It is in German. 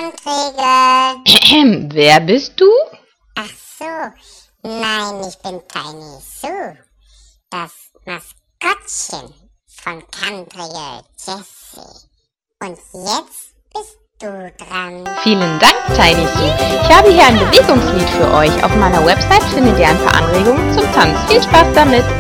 Kantregel. Wer bist du? Ach so, nein, ich bin Tiny Sue, das Maskottchen von Kantregel Jessie. Und jetzt bist du dran. Vielen Dank, Tiny Sue. Ich habe hier ein Bewegungslied für euch. Auf meiner Website findet ihr ein paar Anregungen zum Tanz. Viel Spaß damit!